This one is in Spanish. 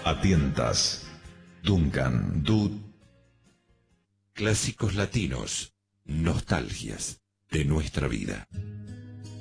A tientas. Duncan Du. Clásicos latinos, nostalgias de nuestra vida.